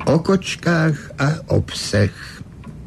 o kočkách a o psech.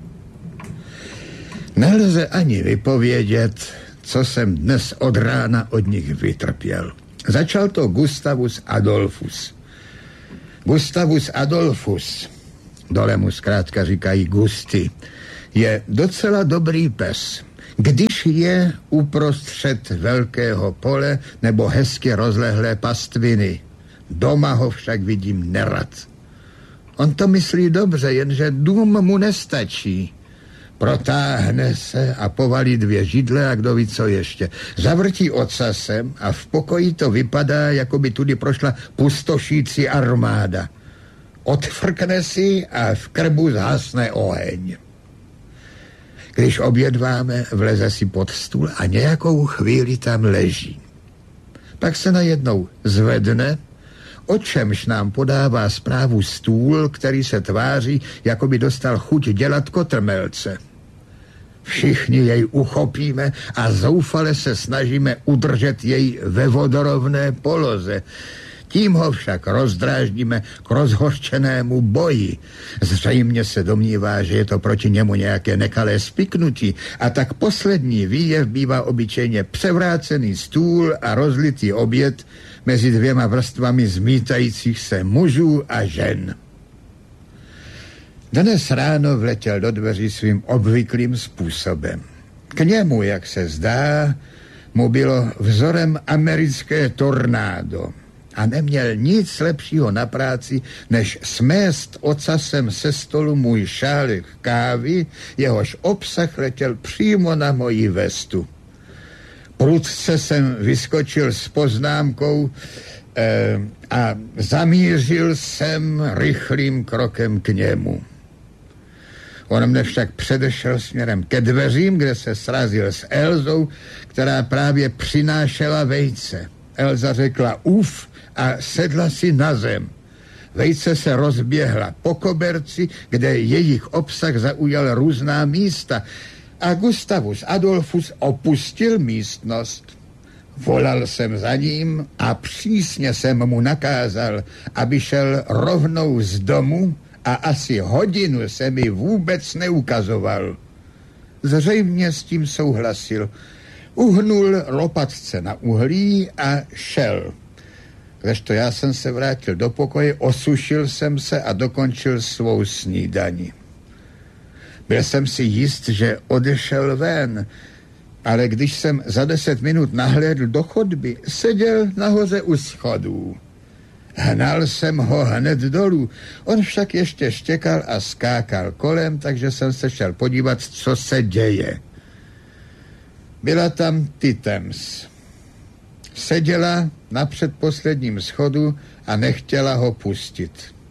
Nelze ani vypovědět, co jsem dnes od rána od nich vytrpěl. Začal to Gustavus Adolphus. Gustavus Adolphus, dole mu zkrátka říkají Gusty, je docela dobrý pes, když je uprostřed velkého pole nebo hezky rozlehlé pastviny. Doma ho však vidím nerad. On to myslí dobře, jenže dům mu nestačí. Protáhne se a povalí 2 židle a kdo ví co ještě. Zavrtí ocasem a v pokoji to vypadá, jako by tudy prošla pustošící armáda. Odfrkne si a v krbu zhasne oheň. Když obědváme, vleze si pod stůl a nějakou chvíli tam leží. Pak se najednou zvedne, o čemž nám podává zprávu stůl, který se tváří, jako by dostal chuť dělat kotrmelce. Všichni jej uchopíme a zoufale se snažíme udržet jej ve vodorovné poloze. Tím ho však rozdráždíme k rozhořčenému boji. Zřejmě se domnívá, že je to proti němu nějaké nekalé spiknutí, a tak poslední výjev bývá obyčejně převrácený stůl a rozlitý oběd mezi 2 vrstvami zmítajících se mužů a žen. Dnes ráno vletěl do dveří svým obvyklým způsobem. K němu, jak se zdá, mu bylo vzorem americké tornádo a neměl nic lepšího na práci, než smést ocasem se stolu můj šálek kávy, jehož obsah letěl přímo na moji vestu. Prudce jsem vyskočil s poznámkou a zamířil jsem rychlým krokem k němu. On mne však předešel směrem ke dveřím, kde se srazil s Elzou, která právě přinášela vejce. Elza řekla uf a sedla si na zem. Vejce se rozběhla po koberci, kde jejich obsah zaujal různá místa, a Gustavus Adolphus opustil místnost. Volal jsem za ním a přísně jsem mu nakázal, aby šel rovnou z domu a asi hodinu se mi vůbec neukazoval. Zřejmě s tím souhlasil. Uhnul lopatce na uhlí a šel. Kdežto já jsem se vrátil do pokoje, osušil jsem se a dokončil svou snídani. Byl jsem si jist, že odešel ven, ale když jsem za 10 minut nahlédl do chodby, seděl nahoře u schodů. Hnal jsem ho hned dolů, on však ještě štěkal a skákal kolem, takže jsem se šel podívat, co se děje. Byla tam Tittens. Seděla na předposledním schodu a nechtěla ho pustit.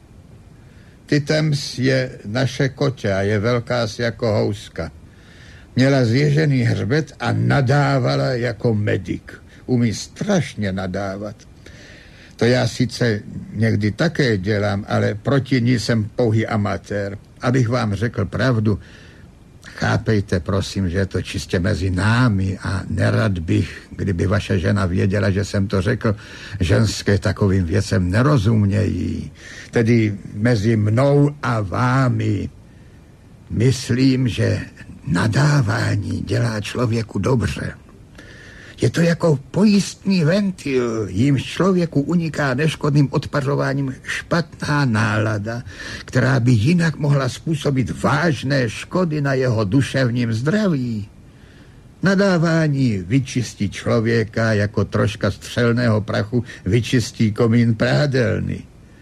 Tittens je naše kotě a je velká jako houska. Měla zježený hřbet a nadávala jako medik. Umí strašně nadávat. To já sice někdy také dělám, ale proti ní jsem pouhý amatér. Abych vám řekl pravdu, chápejte, prosím, že je to čistě mezi námi a nerad bych, kdyby vaše žena věděla, že jsem to řekl, ženské takovým věcem nerozumějí. Tedy mezi mnou a vámi. Myslím, že nadávání dělá člověku dobře. Je to jako pojistný ventil, jímž člověku uniká neškodným odpařováním špatná nálada, která by jinak mohla způsobit vážné škody na jeho duševním zdraví. Nadávání vyčistí člověka, jako troška střelného prachu vyčistí komín prádelny.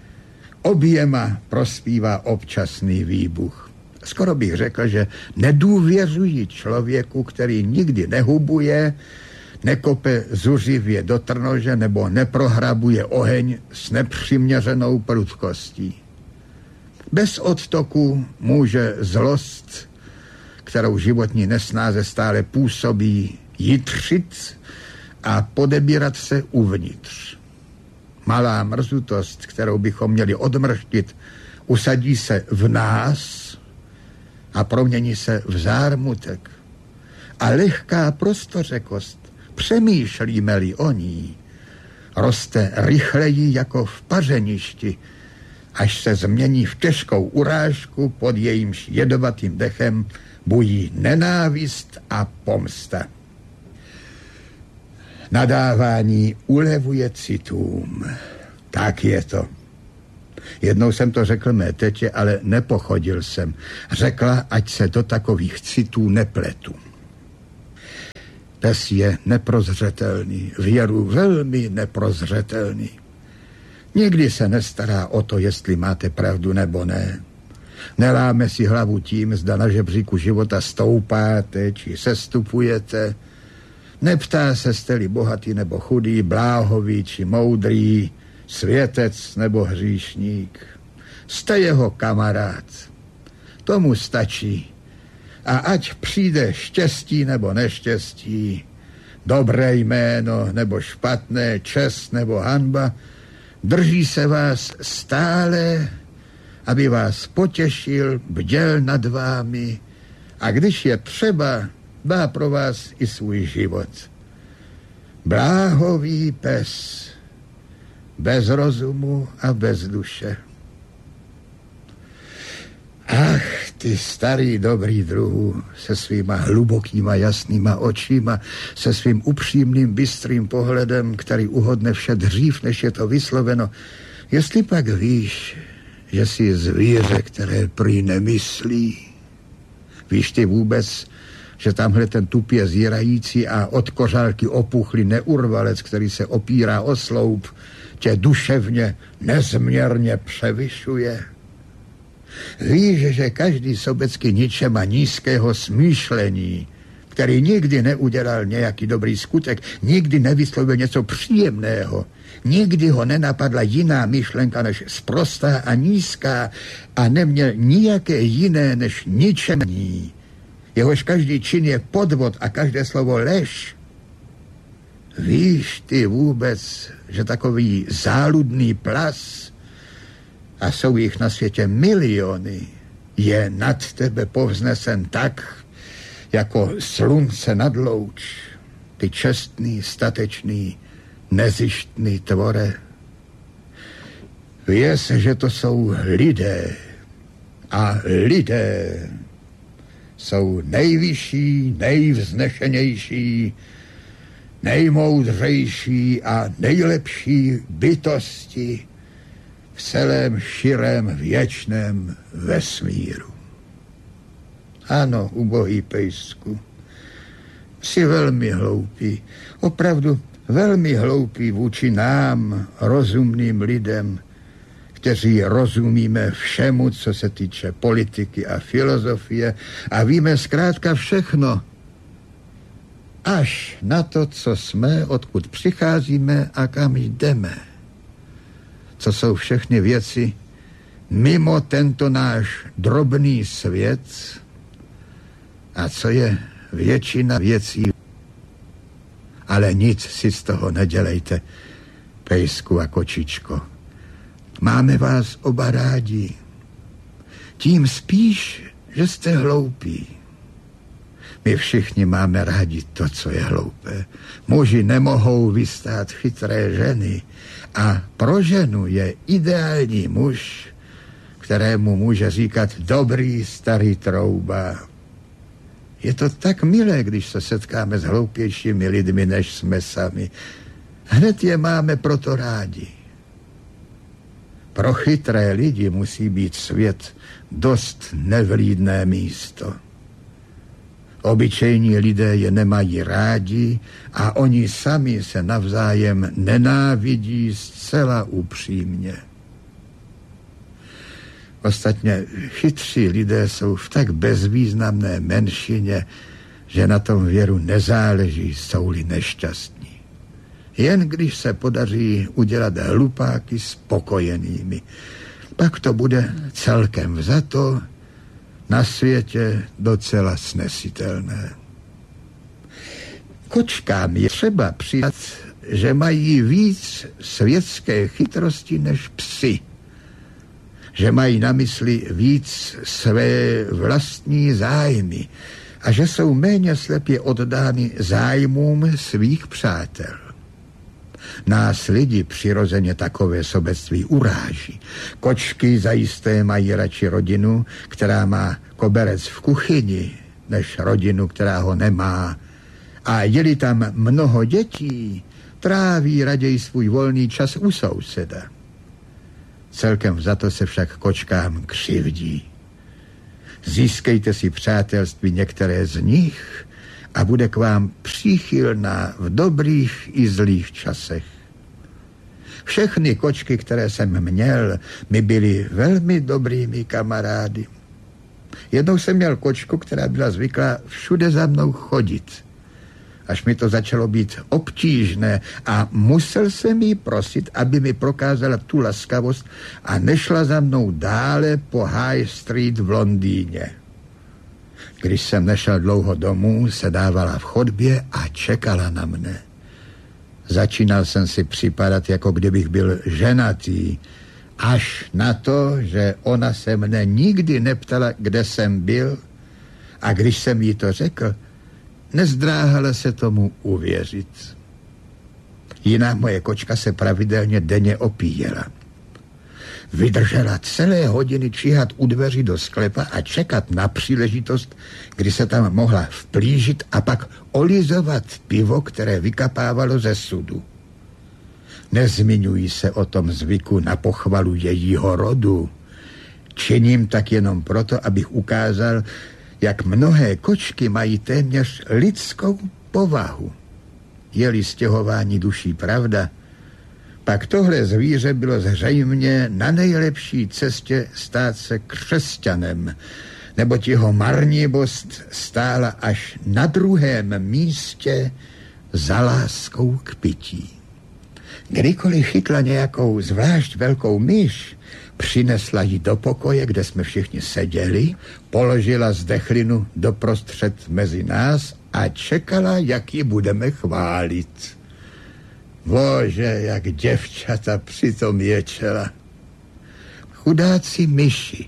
Oběma prospívá občasný výbuch. Skoro bych řekl, že nedůvěřuji člověku, který nikdy nehubuje, nekope zuřivě do trnože nebo neprohrabuje oheň s nepřiměřenou prudkostí. Bez odtoku může zlost, kterou životní nesnáze stále působí, jitřit a podebírat se uvnitř. Malá mrzutost, kterou bychom měli odmrštit, usadí se v nás a promění se v zármutek. A lehká prostořekost, přemýšlíme-li o ní, roste rychleji jako v pařeništi až se změní v těžkou urážku, pod jejímž jedovatým dechem bují nenávist a pomsta. Nadávání ulevuje citům. Tak je to. Jednou jsem to řekl mé tetě, ale nepochodil jsem. Řekla, ať se do takových citů nepletu. Pes je neprozřetelný, věru velmi neprozřetelný. Nikdy se nestará o to, jestli máte pravdu nebo ne. Neláme si hlavu tím, zda na žebříku života stoupáte či sestupujete. Neptá se, jste-li bohatý nebo chudý, bláhový či moudrý, světec nebo hříšník. Jste jeho kamarád. Tomu stačí. A ať přijde štěstí nebo neštěstí, dobré jméno nebo špatné, čest nebo hanba, drží se vás stále, aby vás potěšil, bděl nad vámi a když je třeba, dá pro vás i svůj život. Bláhový pes, bez rozumu a bez duše. Ach, ty starý dobrý druhu se svýma hlubokýma jasnýma očima, se svým upřímným bystrým pohledem, který uhodne vše dřív, než je to vysloveno. Jestli pak víš, že jsi zvíře, které prý nemyslí, víš ty vůbec, že tamhle ten tupě zírající a od kořálky opuchlý neurvalec, který se opírá o sloup, tě duševně nezměrně převyšuje? Víš, že každý sobecky ničema nízkého smýšlení, který nikdy neudělal nějaký dobrý skutek, nikdy nevyslovil něco příjemného, nikdy ho nenapadla jiná myšlenka než sprostá a nízká a neměl nijaké jiné než ničení. Jehož každý čin je podvod a každé slovo lež. Víš ty vůbec, že takový záludný plas, a jsou jich na světě miliony, je nad tebe povznesen tak, jako slunce nad louč, ty čestný, statečný, nezištný tvore. Věz, že to jsou lidé a lidé jsou nejvyšší, nejvznešenější, nejmoudřejší a nejlepší bytosti v celém širém věčném vesmíru. Ano, ubohý pejsku, jsi velmi hloupý, opravdu velmi hloupý vůči nám, rozumným lidem, kteří rozumíme všemu, co se týče politiky a filozofie a víme zkrátka všechno, až na to, co jsme, odkud přicházíme a kam jdeme. Co jsou všechny věci mimo tento náš drobný svět a co je většina věcí. Ale nic si z toho nedělejte, pejsku a kočičko. Máme vás oba rádi. Tím spíš, že jste hloupí. My všichni máme rádi to, co je hloupé. Muži nemohou vystát chytré ženy a pro ženu je ideální muž, kterému může říkat dobrý starý trouba. Je to tak milé, když se setkáme s hloupějšími lidmi, než jsme sami. Hned je máme proto rádi. Pro chytré lidi musí být svět dost nevlídné místo. Obyčejní lidé je nemají rádi a oni sami se navzájem nenávidí zcela upřímně. Ostatně chytří lidé jsou v tak bezvýznamné menšině, že na tom věru nezáleží, jsou-li nešťastní. Jen když se podaří udělat hlupáky spokojenými, pak to bude celkem vzato na světě docela snesitelné. Kočkám je třeba přidat, že mají víc světské chytrosti než psi. Že mají na mysli víc své vlastní zájmy a že jsou méně slepě oddány zájmům svých přátel. Nás lidi přirozeně takové sobectví uráží. Kočky zajisté mají radši rodinu, která má koberec v kuchyni, než rodinu, která ho nemá. A je-li tam mnoho dětí, tráví raději svůj volný čas u souseda. Celkem za to se však kočkám křivdí. Získejte si přátelství některé z nich a bude k vám příchylná v dobrých i zlých časech. Všechny kočky, které jsem měl, mi byly velmi dobrými kamarády. Jednou jsem měl kočku, která byla zvyklá všude za mnou chodit. Až mi to začalo být obtížné a musel jsem jí prosit, aby mi prokázala tu laskavost a nešla za mnou dále po High Street v Londýně. Když jsem nešel dlouho domů, sedávala v chodbě a čekala na mne. Začínal jsem si připadat, jako kdybych byl ženatý, až na to, že ona se mne nikdy neptala, kde jsem byl, a když jsem jí to řekl, nezdráhala se tomu uvěřit. Jiná moje kočka se pravidelně denně opíjela. Vydržela celé hodiny číhat u dveří do sklepa a čekat na příležitost, kdy se tam mohla vplížit a pak olizovat pivo, které vykapávalo ze sudu. Nezmiňuji se o tom zvyku na pochvalu jejího rodu. Činím tak jenom proto, abych ukázal, jak mnohé kočky mají téměř lidskou povahu. Je-li stěhování duší pravda, pak tohle zvíře bylo zřejmě na nejlepší cestě stát se křesťanem, neboť jeho marnivost stála až na druhém místě za láskou k pití. Kdykoliv chytla nějakou zvlášť velkou myš, přinesla ji do pokoje, kde jsme všichni seděli, položila zdechlinu doprostřed mezi nás a čekala, jak ji budeme chválit. Bože, jak děvčata přitom ječela. Chudáci myši.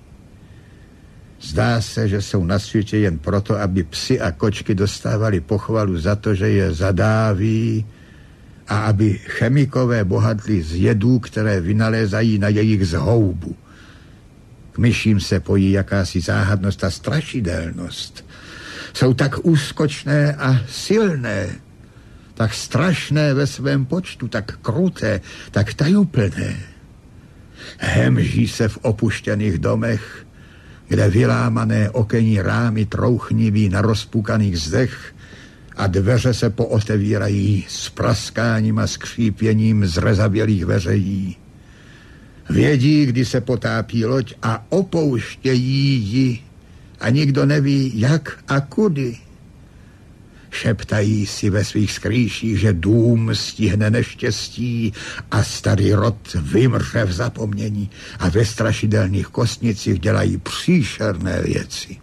Zdá se, že jsou na světě jen proto, aby psi a kočky dostávali pochvalu za to, že je zadáví, a aby chemikové bohatli z jedů, které vynalézají na jejich zhoubu. K myším se pojí jakási záhadnost a strašidelnost. Jsou tak úskočné a silné, tak strašné ve svém počtu, tak kruté, tak tajuplné. Hemží se v opuštěných domech, kde vylámané okenní rámy trouchniví na rozpukaných zdech a dveře se pootevírají s praskáním a skřípěním zrezavělých veřejí. Vědí, kdy se potápí loď a opouštějí ji a nikdo neví, jak a kudy. Šeptají si ve svých skrýších, že dům stihne neštěstí a starý rod vymře v zapomnění a ve strašidelných kostnicích dělají příšerné věci.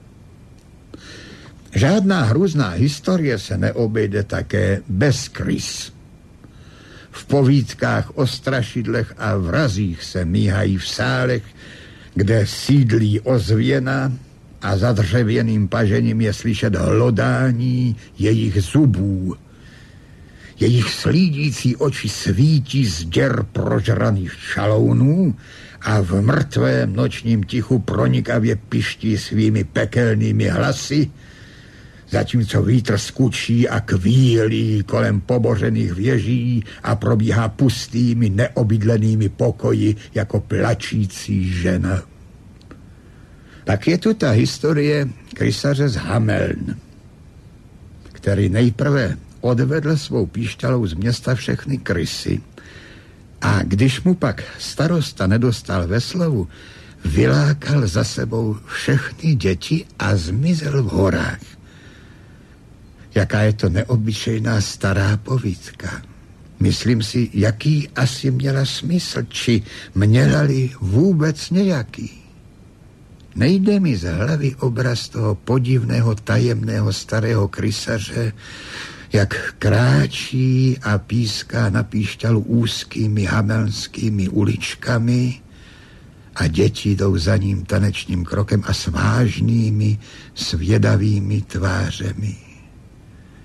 Žádná hrůzná historie se neobejde také bez krys. V povídkách o strašidlech a vrazích se míhají v sálech, kde sídlí ozvěna a za dřevěným pažením je slyšet hlodání jejich zubů. Jejich slídící oči svítí z děr prožraných šalounů a v mrtvém nočním tichu pronikavě piští svými pekelnými hlasy, zatímco vítr skučí a kvílí kolem pobořených věží a probíhá pustými, neobydlenými pokoji jako plačící žena. Pak je tu ta historie krysaře z Hameln, který nejprve odvedl svou píšťalou z města všechny krysy a když mu pak starosta nedostal ve slovu, vylákal za sebou všechny děti a zmizel v horách. Jaká je to neobyčejná stará povídka. Myslím si, jaký asi měla smysl, či měla-li vůbec nějaký. Nejde mi z hlavy obraz toho podivného, tajemného starého krysaře, jak kráčí a píská na píšťalu úzkými hamelnskými uličkami a děti jdou za ním tanečním krokem a s vážnými, svědavými tvářemi.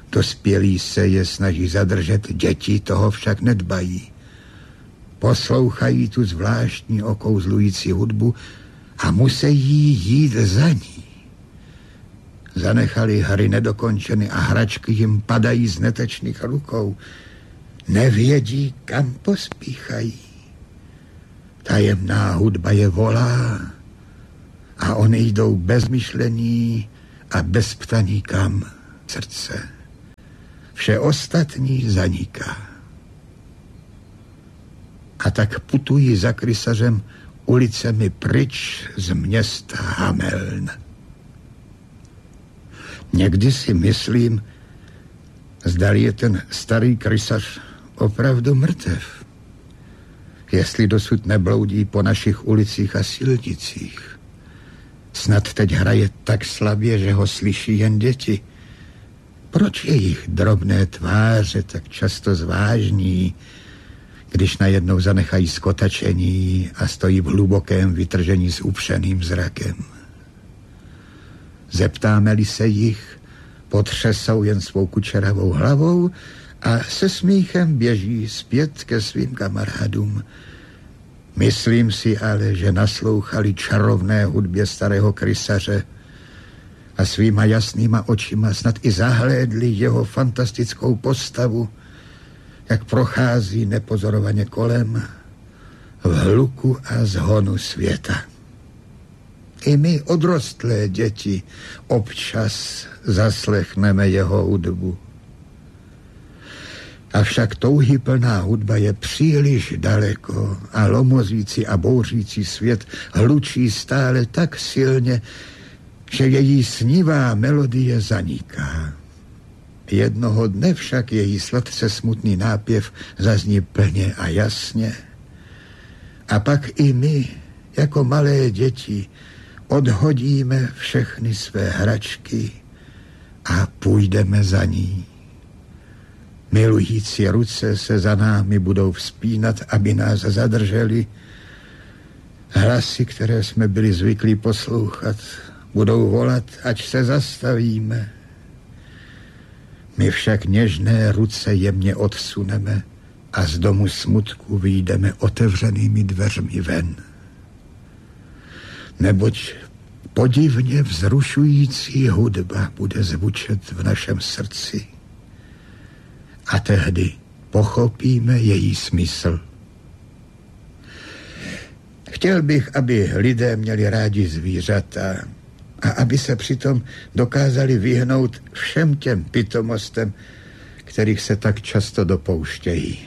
Dospělí se je snaží zadržet, děti toho však nedbají. Poslouchají tu zvláštní okouzlující hudbu a musí jít za ní. Zanechali hry nedokončeny a hračky jim padají z netečných rukou. Nevědí, kam pospíchají. Tajemná hudba je volá a oni jdou bez myšlení a bez ptaní kam srdce. Vše ostatní zaniká. A tak putují za krysařem ulicemi pryč z města Hameln. Někdy si myslím, zdali je ten starý krysař opravdu mrtev. Jestli dosud nebloudí po našich ulicích a silnicích. Snad teď hraje tak slabě, že ho slyší jen děti. Proč jejich drobné tváře tak často zvážní, když najednou zanechají skotačení a stojí v hlubokém vytržení s upřeným zrakem? Zeptáme-li se jich, potřesou jen svou kučeravou hlavou a se smíchem běží zpět ke svým kamarádům. Myslím si ale, že naslouchali čarovné hudbě starého krysaře a svýma jasnýma očima snad i zahlédli jeho fantastickou postavu, jak prochází nepozorovaně kolem v hluku a zhonu světa. I my, odrostlé děti, občas zaslechneme jeho hudbu. Avšak touhyplná hudba je příliš daleko a lomozící a bouřící svět hlučí stále tak silně, že její snivá melodie zaniká. Jednoho dne však její sladce smutný nápěv zazní plně a jasně. A pak i my, jako malé děti, odhodíme všechny své hračky a půjdeme za ní. Milující ruce se za námi budou vzpínat, aby nás zadrželi. Hlasy, které jsme byli zvyklí poslouchat, budou volat, ať se zastavíme. My však něžné ruce jemně odsuneme a z domu smutku vyjdeme otevřenými dveřmi ven. Neboť podivně vzrušující hudba bude zvučet v našem srdci. A tehdy pochopíme její smysl. Chtěl bych, aby lidé měli rádi zvířata a aby se přitom dokázali vyhnout všem těm pitomostem, kterých se tak často dopouštějí.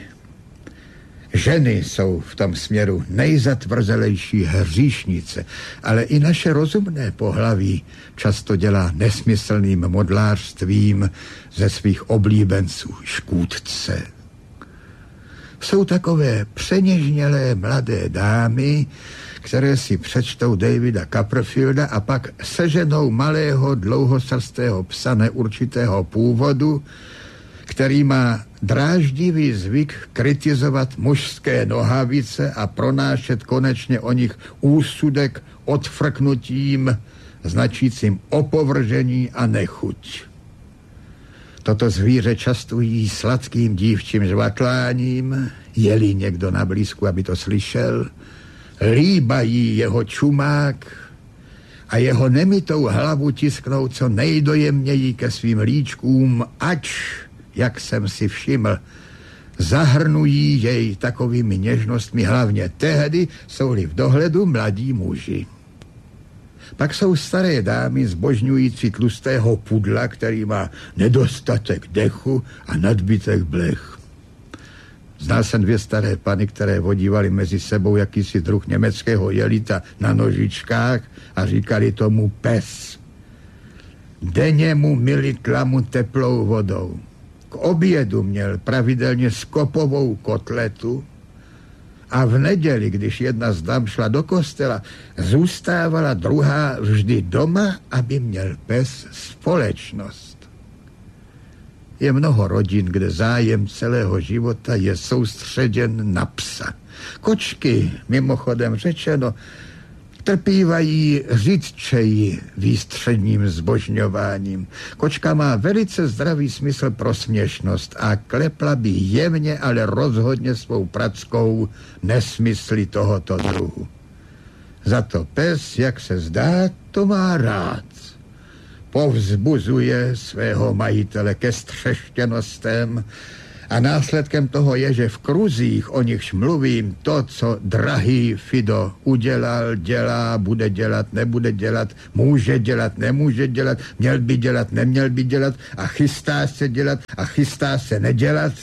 Ženy jsou v tom směru nejzatvrzelejší hříšnice, ale i naše rozumné pohlaví často dělá nesmyslným modlářstvím ze svých oblíbenců škůdce. Jsou takové přeněžnělé mladé dámy, které si přečtou Davida Copperfielda a pak seženou malého dlouhosrstého psa neurčitého původu, který má dráždivý zvyk kritizovat mužské nohavice a pronášet konečně o nich úsudek odfrknutím značícím opovržení a nechuť. Toto zvíře častují sladkým dívčím žvatláním, je-li někdo na blízku, aby to slyšel, líbají jeho čumák a jeho nemitou hlavu tisknou co nejdojemněji ke svým líčkům, ač, jak jsem si všiml, zahrnují jej takovými něžnostmi hlavně tehdy, jsou-li v dohledu mladí muži. Pak jsou staré dámy zbožňující tlustého pudla, který má nedostatek dechu a nadbytek blech. Znal jsem 2 staré pany, které vodívali mezi sebou jakýsi druh německého jelita na nožičkách a říkali tomu pes. Denně mu myli tlamu teplou vodou. K obědu měl pravidelně skopovou kotletu a v neděli, když jedna z dam šla do kostela, zůstávala druhá vždy doma, aby měl pes společnost. Je mnoho rodin, kde zájem celého života je soustředěn na psa. Kočky, mimochodem řečeno, trpívají řídčeji výstředním zbožňováním. Kočka má velice zdravý smysl pro směšnost a klepla by jemně, ale rozhodně svou prackou nesmysly tohoto druhu. Za to pes, jak se zdá, to má rád. Povzbuzuje svého majitele ke střeštěnostem a následkem toho je, že v kruzích, o nichž mluvím, to, co drahý Fido udělal, dělá, bude dělat, nebude dělat, může dělat, nemůže dělat, měl by dělat, neměl by dělat a chystá se dělat a chystá se nedělat,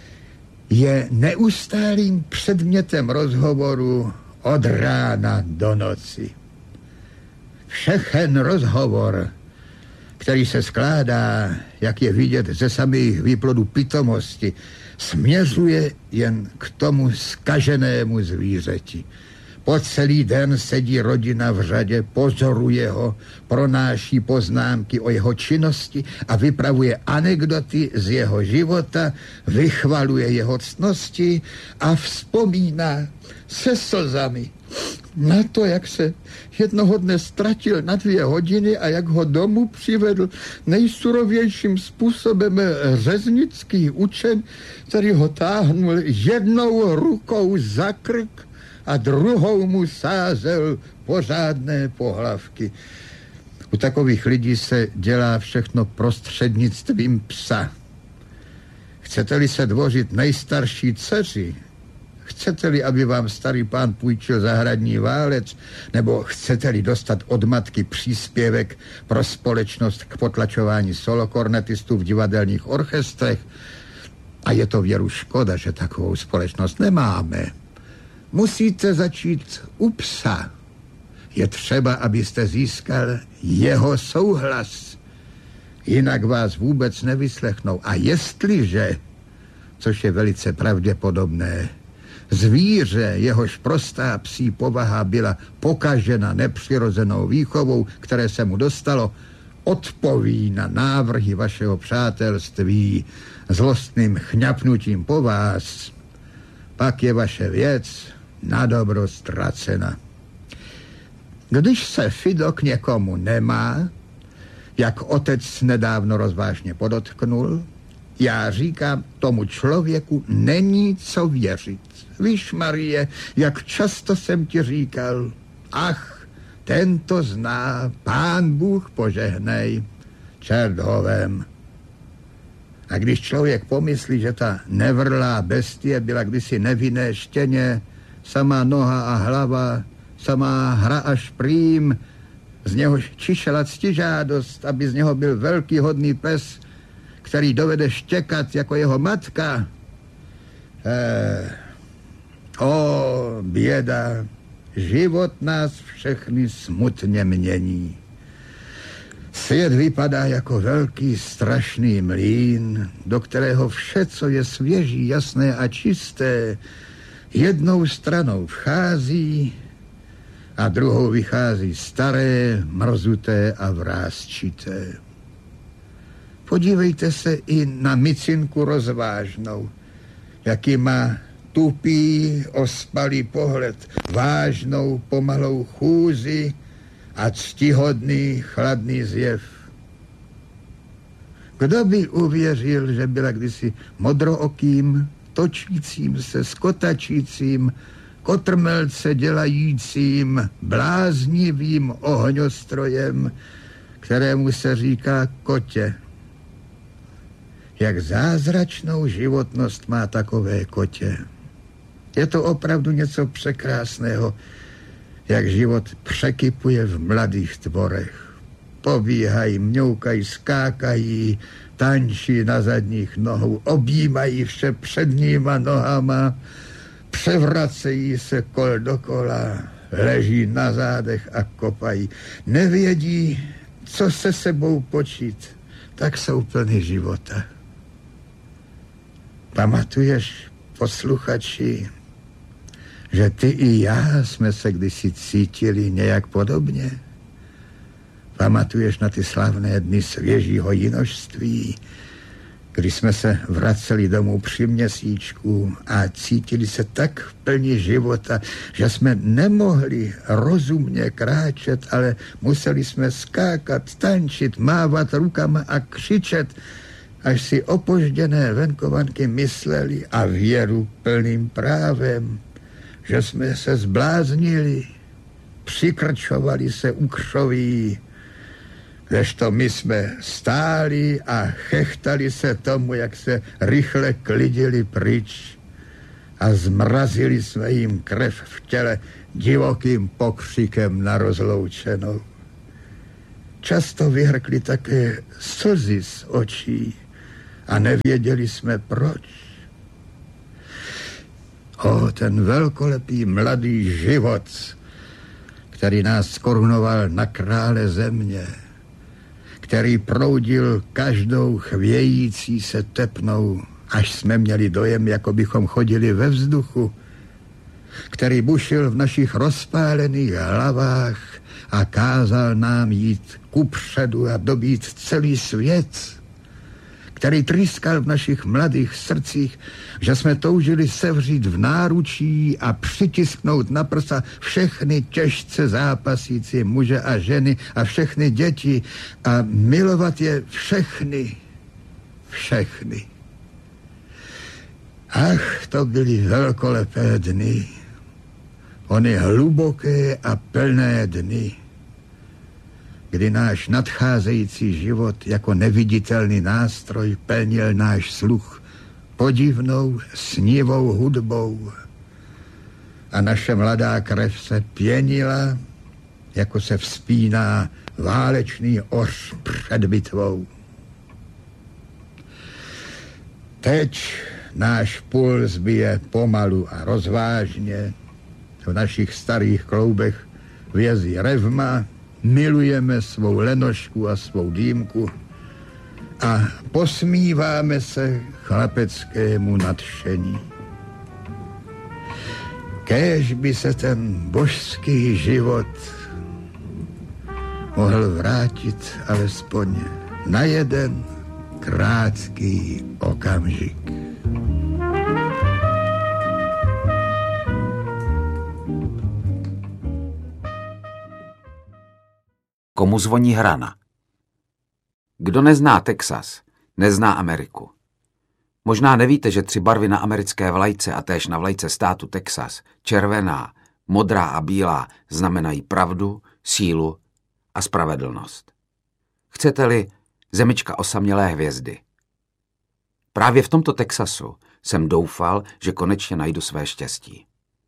je neustálým předmětem rozhovoru od rána do noci. Všechen rozhovor, který se skládá, jak je vidět ze samých výplodů pitomosti, směřuje jen k tomu zkaženému zvířeti. Po celý den sedí rodina v řadě, pozoruje ho, pronáší poznámky o jeho činnosti a vypravuje anekdoty z jeho života, vychvaluje jeho ctnosti a vzpomíná se slzami na to, jak se jednoho dne ztratil na 2 hodiny a jak ho domů přivedl nejsurovějším způsobem řeznický učen, který ho táhnul jednou rukou za krk a druhou mu sázel pořádné pohlavky. U takových lidí se dělá všechno prostřednictvím psa. Chcete-li se dvořit nejstarší dceři, chcete-li, aby vám starý pán půjčil zahradní válec, nebo chcete-li dostat od matky příspěvek pro společnost k potlačování solokornetistů v divadelních orchestrech, a je to věru škoda, že takovou společnost nemáme, musíte začít u psa. Je třeba, abyste získal jeho souhlas, jinak vás vůbec nevyslechnou. A jestliže, což je velice pravděpodobné, zvíře, jehož prostá psí povaha byla pokažena nepřirozenou výchovou, které se mu dostalo, odpoví na návrhy vašeho přátelství zlostným chňapnutím po vás, pak je vaše věc na dobro ztracena. Když se Fido k někomu nemá, jak otec nedávno rozvážně podotknul, já říkám, tomu člověku není co věřit. Víš, Marie, jak často jsem ti říkal, ach, ten to zná, Pán Bůh požehnej, čert ho vem. A když člověk pomyslí, že ta nevrlá bestie byla kdysi nevinné štěně, samá noha a hlava, samá hra a šprým, z něho čišela ctižádost, aby z něho byl velký hodný pes, který dovede štěkat jako jeho matka. O, běda, život nás všechny smutně mění. Svět vypadá jako velký strašný mlýn, do kterého vše, co je svěží, jasné a čisté, jednou stranou vchází a druhou vychází staré, mrzuté a vrásčité. Podívejte se i na micinku rozvážnou, jaký má tupý, ospalý pohled, vážnou, pomalou chůzi a ctihodný, chladný zjev. Kdo by uvěřil, že byla kdysi modrookým, točícím se, skotačícím, kotrmelce dělajícím, bláznivým ohňostrojem, kterému se říká kotě. Jak zázračnou životnost má takové kotě. Je to opravdu něco překrásného, jak život překypuje v mladých tvorech. Pobíhají, mňoukají, skákají, tančí na zadních nohou, objímají vše předníma nohama, převracejí se kol dokola, leží na zádech a kopají. Nevědí, co se sebou počít, tak jsou plný života. Pamatuješ, posluchači, že ty i já jsme se kdysi cítili nějak podobně? Pamatuješ na ty slavné dny svěžího jinožství, když jsme se vraceli domů při měsíčku a cítili se tak plní života, že jsme nemohli rozumně kráčet, ale museli jsme skákat, tančit, mávat rukama a křičet, až si opožděné venkovanky mysleli a věru plným právem, že jsme se zbláznili, přikrčovali se u křoví, kdežto my jsme stáli a chechtali se tomu, jak se rychle klidili pryč a zmrazili jsme jim krev v těle divokým pokřikem na rozloučenou. Často vyhrkli také slzy z očí a nevěděli jsme proč. Ten velkolepý mladý život, který nás skorunoval na krále země, který proudil každou chvějící se tepnou, až jsme měli dojem, jako bychom chodili ve vzduchu, který bušil v našich rozpálených hlavách a kázal nám jít kupředu a dobít celý svět, který trýskal v našich mladých srdcích, že jsme toužili sevřít v náručí a přitisknout na prsa všechny těžce zápasící muže a ženy a všechny děti a milovat je všechny. Ach, to byly velkolepé dny, ony hluboké a plné dny, kdy náš nadcházející život jako neviditelný nástroj plnil náš sluch podivnou snívou hudbou a naše mladá krev se pěnila, jako se vzpíná válečný oř před bitvou. Teď náš puls bije pomalu a rozvážně, v našich starých kloubech vězí revma, milujeme svou lenošku a svou dýmku a posmíváme se chlapeckému nadšení. Kéž by se ten božský život mohl vrátit alespoň na jeden krátký okamžik. Komu zvoní hrana? Kdo nezná Texas, nezná Ameriku. Možná nevíte, že 3 barvy na americké vlajce a též na vlajce státu Texas, červená, modrá a bílá, znamenají pravdu, sílu a spravedlnost. Chcete-li, zemička osamělé hvězdy. Právě v tomto Texasu jsem doufal, že konečně najdu své štěstí.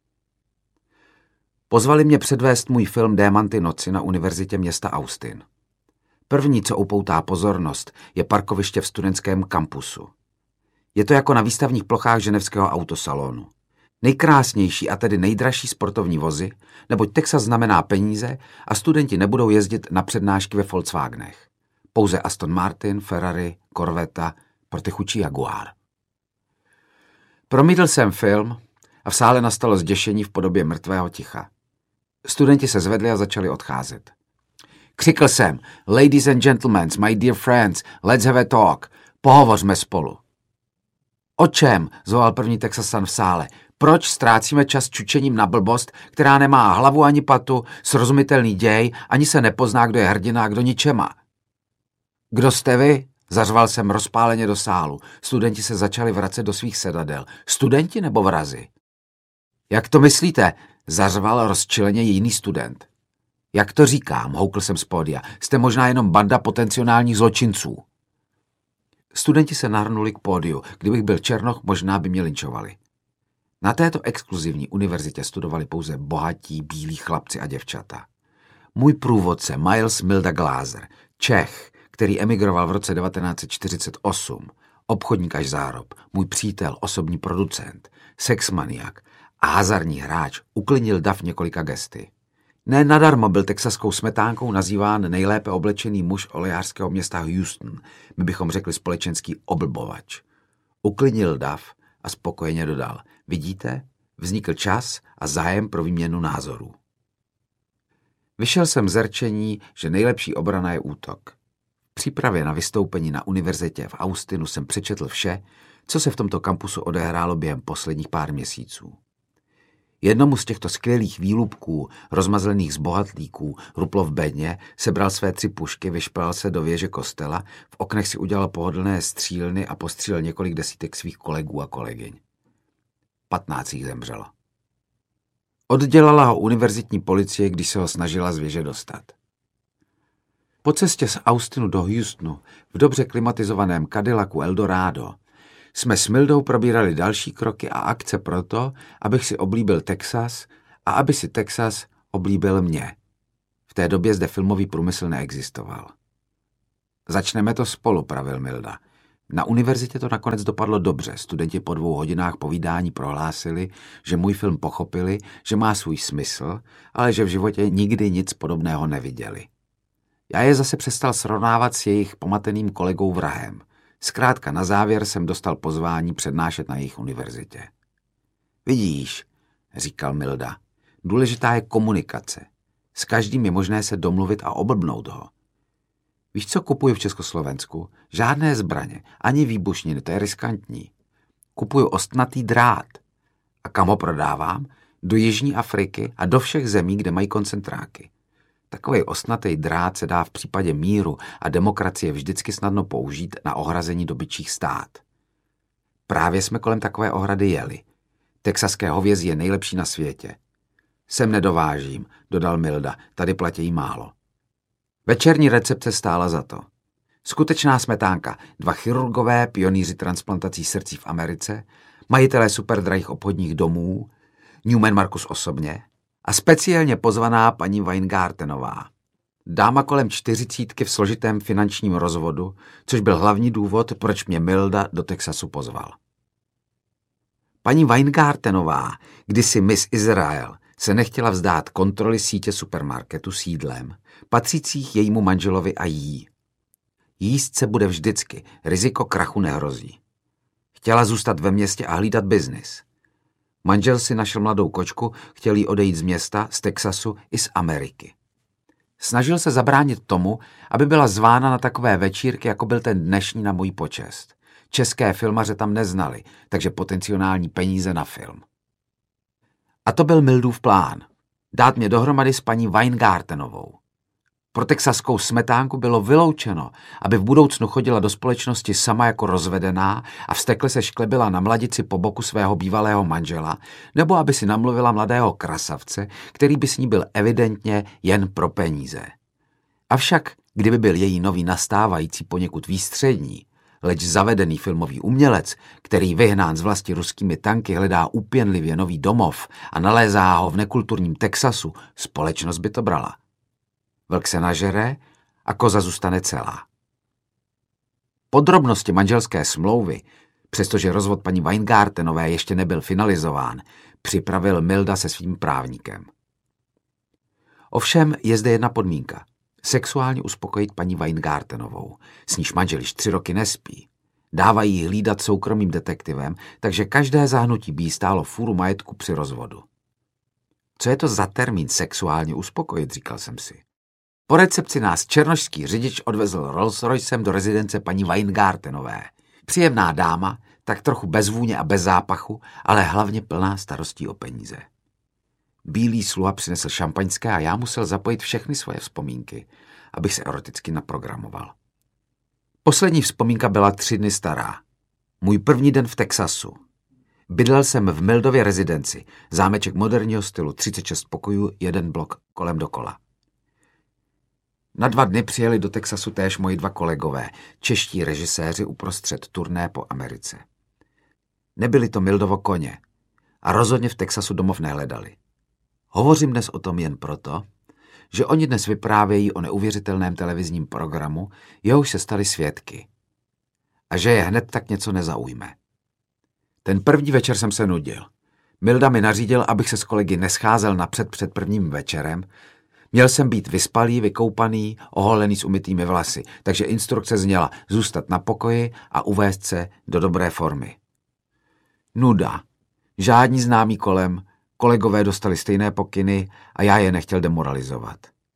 Pozvali mě předvést můj film Démanty noci na univerzitě města Austin. První, co upoutá pozornost, je parkoviště v studentském kampusu. Je to jako na výstavních plochách ženevského autosalonu. Nejkrásnější a tedy nejdražší sportovní vozy, neboť Texas znamená peníze a studenti nebudou jezdit na přednášky ve Volkswagenech. Pouze Aston Martin, Ferrari, Corvetta, pro ty chudší Jaguar. Promítl jsem film a v sále nastalo zděšení v podobě mrtvého ticha. Studenti se zvedli a začali odcházet. Křikl jsem, ladies and gentlemen, my dear friends, let's have a talk. Pohovořme spolu. O čem? Zvolal první Texasan v sále. Proč ztrácíme čas čučením na blbost, která nemá hlavu ani patu, srozumitelný děj, ani se nepozná, kdo je hrdina a kdo ničema? Kdo jste vy? Zařval jsem rozpáleně do sálu. Studenti se začali vracet do svých sedadel. Studenti nebo vrazi? Jak to myslíte? Zařval rozčileně jiný student. Jak to říkám, houkl jsem z pódia. Jste možná jenom banda potenciálních zločinců. Studenti se nahrnuli k pódiu. Kdybych byl černoch, možná by mě linčovali. Na této exkluzivní univerzitě studovali pouze bohatí bílí chlapci a děvčata. Můj průvodce Miles Milda Glaser, Čech, který emigroval v roce 1948, obchodník až zárob, můj přítel, osobní producent, sexmaniak a hazardní hráč, uklidnil dav několika gesty. Ne nadarmo byl texaskou smetánkou nazýván nejlépe oblečený muž olejářského města Houston, my bychom řekli společenský oblbovač. Uklidnil dav a spokojeně dodal. Vidíte, vznikl čas a zájem pro výměnu názorů. Vyšel jsem z rčení, že nejlepší obrana je útok. V přípravě na vystoupení na univerzitě v Austinu jsem přečetl vše, co se v tomto kampusu odehrálo během posledních pár měsíců. Jednomu z těchto skvělých výlupků, rozmazlených zbohatlíků, ruplo v bedně, sebral své 3 pušky, vyšpral se do věže kostela, v oknech si udělal pohodlné střílny a postřílel několik desítek svých kolegů a kolegyň. 15 jich zemřelo. Oddělala ho univerzitní policie, když se ho snažila z věže dostat. Po cestě z Austinu do Houstonu v dobře klimatizovaném Cadillacu Eldorado jsme s Mildou probírali další kroky a akce proto, abych si oblíbil Texas a aby si Texas oblíbil mě. V té době zde filmový průmysl neexistoval. Začneme to spolu, pravil Milda. Na univerzitě to nakonec dopadlo dobře. Studenti po 2 hodinách povídání prohlásili, že můj film pochopili, že má svůj smysl, ale že v životě nikdy nic podobného neviděli. Já je zase přestal srovnávat s jejich pomateným kolegou vrahem. Zkrátka na závěr jsem dostal pozvání přednášet na jejich univerzitě. Vidíš, říkal Milda, důležitá je komunikace. S každým je možné se domluvit a oblbnout ho. Víš, co kupuju v Československu? Žádné zbraně, ani výbušniny, to je riskantní. Kupuju ostnatý drát. A kam ho prodávám? Do Jižní Afriky a do všech zemí, kde mají koncentráky. Takový ostnatý drát se dá v případě míru a demokracie vždycky snadno použít na ohrazení dobytčích stát. Právě jsme kolem takové ohrady jeli. Texaské hovězí je nejlepší na světě. Sem nedovážím, dodal Milda, tady platí málo. Večerní recepce stála za to. Skutečná smetánka, 2 chirurgové, pionýři transplantací srdcí v Americe, majitelé superdrahých obchodních domů, Newman Marcus osobně a speciálně pozvaná paní Weingartenová. Dáma kolem 40 v složitém finančním rozvodu, což byl hlavní důvod, proč mě Milda do Texasu pozval. Paní Weingartenová, kdysi Miss Israel, se nechtěla vzdát kontroly sítě supermarketu s jídlem, patřících jejímu manželovi a jí. Jíst se bude vždycky, riziko krachu nehrozí. Chtěla zůstat ve městě a hlídat biznis. Manžel si našel mladou kočku, chtěl jí odejít z města, z Texasu i z Ameriky. Snažil se zabránit tomu, aby byla zvána na takové večírky, jako byl ten dnešní na můj počest. České filmaře tam neznali, takže potenciální peníze na film. A to byl Mildův plán. Dát mě dohromady s paní Weingartenovou. Pro texaskou smetánku bylo vyloučeno, aby v budoucnu chodila do společnosti sama jako rozvedená a vztekle se šklebila na mladici po boku svého bývalého manžela, nebo aby si namluvila mladého krasavce, který by s ní byl evidentně jen pro peníze. Avšak, kdyby byl její nový nastávající poněkud výstřední, leč zavedený filmový umělec, který vyhnán z vlasti ruskými tanky hledá úpěnlivě nový domov a nalézá ho v nekulturním Texasu, společnost by to brala. Vlk se nažere a koza zůstane celá. Podrobnosti manželské smlouvy, přestože rozvod paní Weingartenové ještě nebyl finalizován, připravil Milda se svým právníkem. Ovšem je zde jedna podmínka. Sexuálně uspokojit paní Weingartenovou, s níž manžel již 3 roky nespí. Dávají ji hlídat soukromým detektivem, takže každé zahnutí by jí stálo fůru majetku při rozvodu. Co je to za termín sexuálně uspokojit, říkal jsem si. Po recepci nás černošský řidič odvezl Rolls Roycem do rezidence paní Weingartenové. Příjemná dáma, tak trochu bez vůně a bez zápachu, ale hlavně plná starostí o peníze. Bílý sluha přinesl šampaňské a já musel zapojit všechny svoje vzpomínky, abych se eroticky naprogramoval. Poslední vzpomínka byla 3 dny stará. Můj první den v Texasu. Bydlel jsem v Mildově rezidenci, zámeček moderního stylu, 36 pokojů, 1 blok kolem dokola. Na 2 dny přijeli do Texasu též moji 2 kolegové, čeští režiséři uprostřed turné po Americe. Nebyli to Mildovo koně a rozhodně v Texasu domov nehledali. Hovořím dnes o tom jen proto, že oni dnes vyprávějí o neuvěřitelném televizním programu, jehož se stali svědky. A že je hned tak něco nezaujme. Ten první večer jsem se nudil. Milda mi nařídil, abych se s kolegy nescházel napřed před prvním večerem. Měl jsem být vyspalý, vykoupaný, oholený s umytými vlasy, takže instrukce zněla zůstat na pokoji a uvést se do dobré formy. Nuda. Žádní známí kolem, kolegové dostali stejné pokyny a já je nechtěl demoralizovat.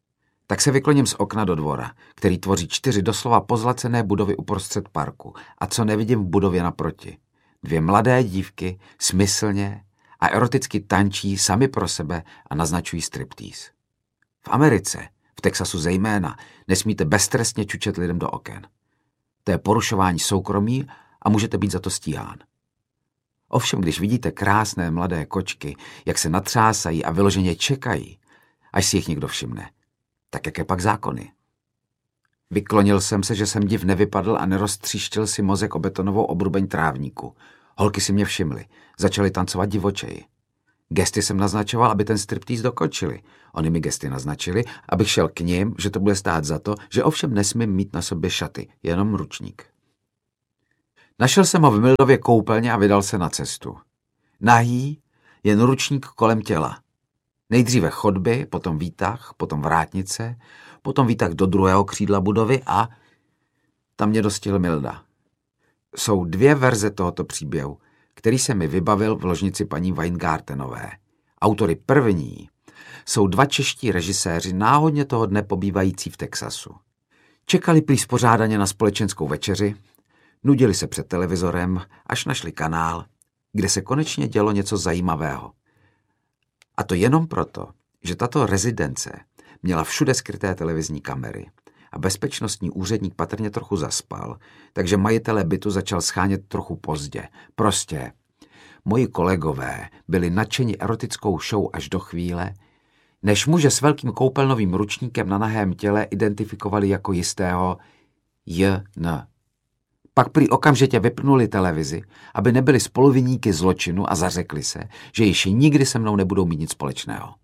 Tak se vykloním z okna do dvora, který tvoří 4 doslova pozlacené budovy uprostřed parku. A co nevidím v budově naproti? 2 mladé dívky smyslně a eroticky tančí sami pro sebe a naznačují striptease. V Americe, v Texasu zejména, nesmíte beztrestně čučet lidem do oken. To je porušování soukromí a můžete být za to stíhán. Ovšem, když vidíte krásné mladé kočky, jak se natřásají a vyloženě čekají, až si jich někdo všimne, tak jaké pak zákony? Vyklonil jsem se, že jsem div nevypadl a neroztříštil si mozek o betonovou obrubeň trávníku. Holky si mě všimly, začaly tancovat divočeji. Gesty jsem naznačoval, aby ten striptease dokončili. Oni mi gesty naznačili, abych šel k nim, že to bude stát za to, že ovšem nesmím mít na sobě šaty, jenom ručník. Našel jsem ho v Mildově koupelně a vydal se na cestu. Nahý, jen ručník kolem těla. Nejdříve chodby, potom výtah, potom vrátnice, potom výtah do druhého křídla budovy a tam mě dostihl Milda. Jsou 2 verze tohoto příběhu, který se mi vybavil v ložnici paní Weingartenové. Autory první jsou 2 čeští režiséři náhodně toho dne pobývající v Texasu. Čekali prý spořádaně na společenskou večeři, nudili se před televizorem, až našli kanál, kde se konečně dělo něco zajímavého. A to jenom proto, že tato rezidence měla všude skryté televizní kamery a bezpečnostní úředník patrně trochu zaspal, takže majitelé bytu začal schánět trochu pozdě. Prostě moji kolegové byli nadšeni erotickou show až do chvíle, než muže s velkým koupelnovým ručníkem na nahém těle identifikovali jako jistého J.N. Pak prý okamžitě vypnuli televizi, aby nebyli spoluviníky zločinu a zařekli se, že již nikdy se mnou nebudou mít nic společného.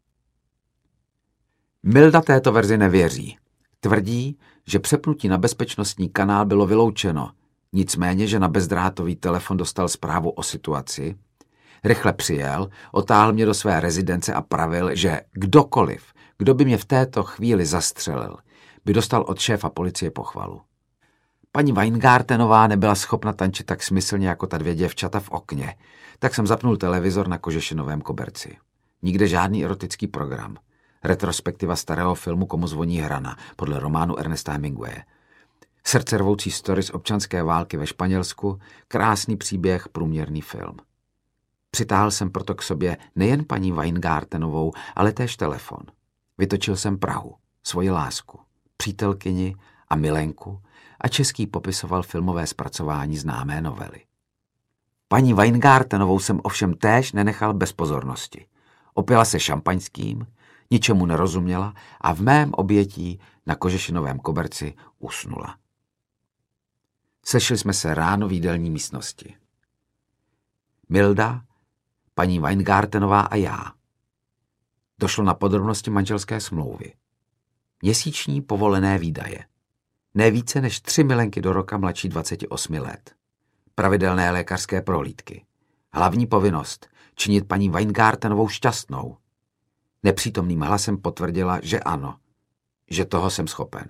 Milda této verzi nevěří. Tvrdí, že přepnutí na bezpečnostní kanál bylo vyloučeno, nicméně, že na bezdrátový telefon dostal zprávu o situaci, rychle přijel, otáhl mě do své rezidence a pravil, že kdokoliv, kdo by mě v této chvíli zastřelil, by dostal od šéfa policie pochvalu. Paní Weingartenová nebyla schopna tančit tak smyslně jako ta 2 děvčata v okně, tak jsem zapnul televizor na kožešinovém koberci. Nikde žádný erotický program. Retrospektiva starého filmu Komu zvoní hrana, podle románu Ernesta Hemingwaye. Srdcervoucí story z občanské války ve Španělsku, krásný příběh, průměrný film. Přitáhl jsem proto k sobě nejen paní Weingartenovou, ale též telefon. Vytočil jsem Prahu, svoji lásku, přítelkyni a milenku a český popisoval filmové zpracování známé novely. Paní Weingartenovou jsem ovšem též nenechal bez pozornosti. Opila se šampaňským, ničemu nerozuměla a v mém obětí na kožešinovém koberci usnula. Sešli jsme se ráno v jídelní místnosti. Milda, paní Weingartenová a já. Došlo na podrobnosti manželské smlouvy. Měsíční povolené výdaje. Ne více než 3 milenky do roka mladší 28 let. Pravidelné lékařské prohlídky. Hlavní povinnost činit paní Weingartenovou šťastnou. Nepřítomným hlasem potvrdila, že ano, že toho jsem schopen.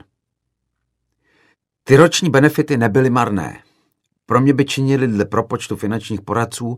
Ty roční benefity nebyly marné. Pro mě by činili dle propočtu finančních poradců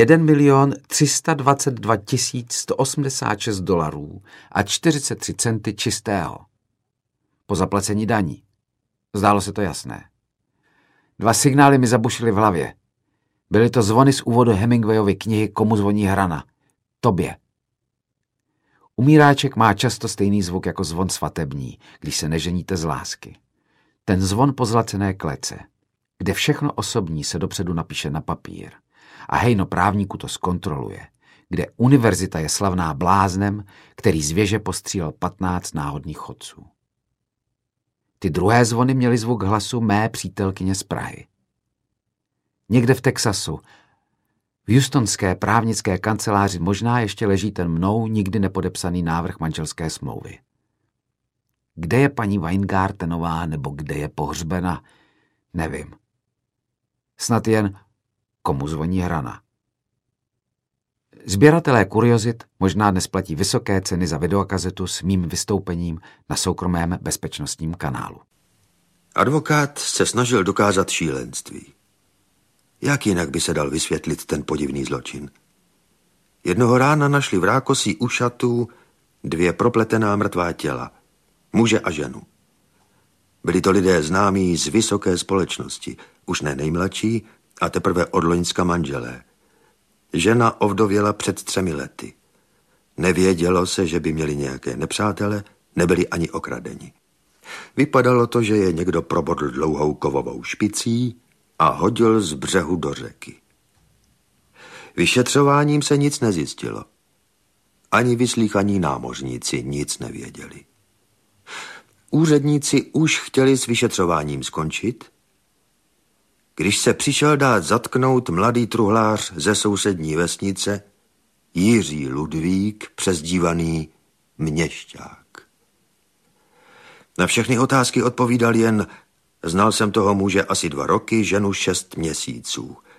$1 122 186 a 43 centy čistého. Po zaplacení daní. Zdálo se to jasné. 2 signály mi zabušily v hlavě. Byly to zvony z úvodu Hemingwayovy knihy Komu zvoní hrana. Tobě. Umíráček má často stejný zvuk jako zvon svatební, když se neženíte z lásky. Ten zvon pozlacené klece, kde všechno osobní se dopředu napíše na papír a hejno právníku to zkontroluje, kde univerzita je slavná bláznem, který z věže postřílel 15 náhodných chodců. Ty druhé zvony měly zvuk hlasu mé přítelkyně z Prahy. Někde v Texasu, v houstonské právnické kanceláři možná ještě leží ten mnou nikdy nepodepsaný návrh manželské smlouvy. Kde je paní Weingartenová nebo kde je pohřbena, nevím. Snad jen komu zvoní hrana. Sběratelé kuriozit možná dnes platí vysoké ceny za videokazetu s mým vystoupením na soukromém bezpečnostním kanálu. Advokát se snažil dokázat šílenství. Jak jinak by se dal vysvětlit ten podivný zločin? Jednoho rána našli v rákosí ušatů 2 propletená mrtvá těla. Muže a ženu. Byli to lidé známí z vysoké společnosti, už ne nejmladší a teprve od loňska manželé. Žena ovdověla před 3 lety. Nevědělo se, že by měli nějaké nepřátele, nebyli ani okradeni. Vypadalo to, že je někdo probodl dlouhou kovovou špicí a hodil z břehu do řeky. Vyšetřováním se nic nezjistilo. Ani vyslíchaní námořníci nic nevěděli. Úředníci už chtěli s vyšetřováním skončit, když se přišel dát zatknout mladý truhlář ze sousední vesnice Jiří Ludvík, přezdívaný Měšťák. Na všechny otázky odpovídal jen: znal jsem toho muže asi 2 roky, ženu 6 měsíců.